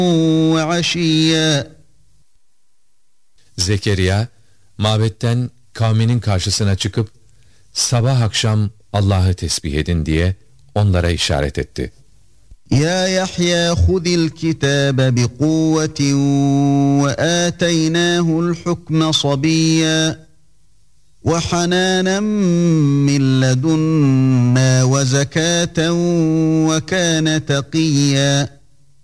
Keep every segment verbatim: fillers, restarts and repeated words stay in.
وعشيا. Zekeriya, mabetten kavminin karşısına çıkıp, sabah akşam Allah'ı tesbih edin diye onlara işaret etti. Ya Yahya khudil kitabe bi kuvvetin ve ateynahu'l hukme sabiyya ve hananen min ledunna ve zekaten ve kâne takiyya.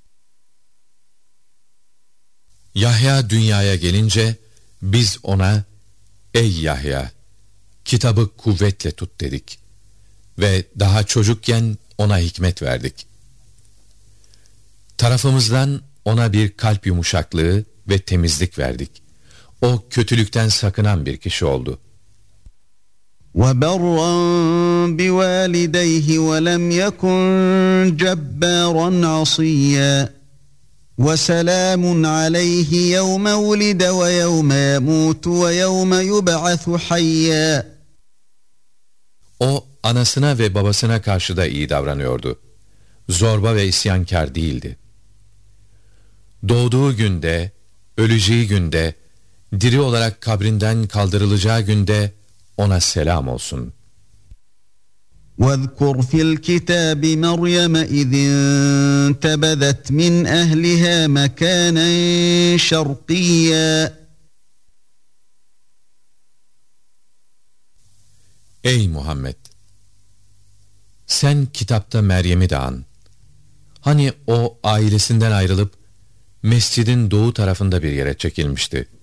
Yahya dünyaya gelince biz ona, ey Yahya, kitabı kuvvetle tut dedik ve daha çocukken ona hikmet verdik. Tarafımızdan ona bir kalp yumuşaklığı ve temizlik verdik. O kötülükten sakınan bir kişi oldu. وَبَرًّا بِوَالِدَيْهِ وَلَمْ يَكُنْ جَبَّارًا عَصِيًّا وَسَلَامٌ عَلَيْهِ يَوْمَ وُلِدَ وَيَوْمَ يَمُوتُ وَيَوْمَ يُبْعَثُ حَيًّا. O anasına ve babasına karşı da iyi davranıyordu. Zorba ve isyankar değildi. Doğduğu günde, öleceği günde, diri olarak kabrinden kaldırılacağı günde ona selam olsun. وَاذْكُرْ فِي الْكِتَابِ مَرْيَمَ إِذِ انْتَبَذَتْ مِنْ أَهْلِهَا مَكَانًا شَرْقِيًّا. Ey Muhammed! Sen kitapta Meryem'i de an. Hani o ailesinden ayrılıp mescidin doğu tarafında bir yere çekilmişti.